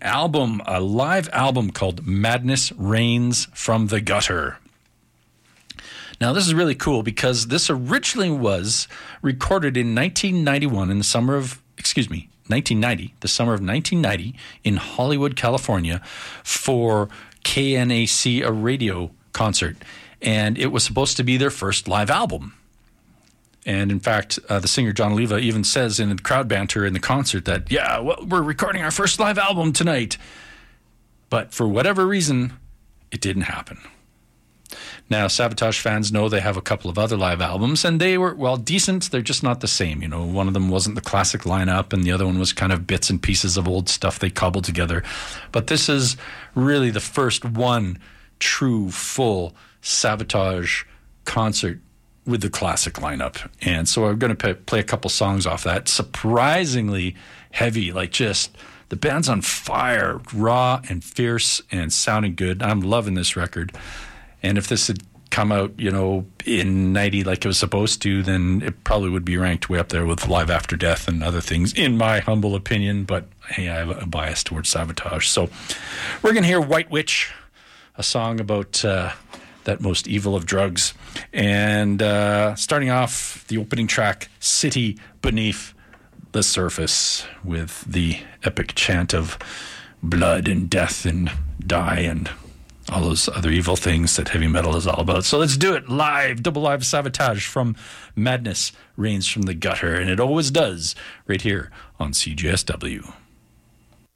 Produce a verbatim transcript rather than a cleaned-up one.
album, a live album called Madness Reigns from the Gutter. Now, this is really cool because this originally was recorded in nineteen ninety-one in the summer of, excuse me, nineteen ninety, the summer of nineteen ninety in Hollywood, California for K N A C, a radio concert. And it was supposed to be their first live album. And in fact, uh, the singer John Oliva even says in the crowd banter in the concert that, yeah, well, we're recording our first live album tonight. But for whatever reason, it didn't happen. Now, Savatage fans know they have a couple of other live albums, and they were, well, decent. They're just not the same. You know, one of them wasn't the classic lineup, and the other one was kind of bits and pieces of old stuff they cobbled together. But this is really the first one true, full Savatage concert with the classic lineup. And so I'm going to play a couple songs off that. Surprisingly heavy, like just the band's on fire, raw and fierce and sounding good. I'm loving this record. And if this had come out, you know, in ninety like it was supposed to, then it probably would be ranked way up there with Live After Death and other things, in my humble opinion. But hey, I have a bias towards Savatage. So we're going to hear White Witch, a song about uh, that most evil of drugs. And uh, starting off the opening track, City Beneath the Surface, with the epic chant of blood and death and die and all those other evil things that heavy metal is all about. So let's do it live, double live Savatage from Madness Reigns from the Gutter. And it always does right here on C J S W.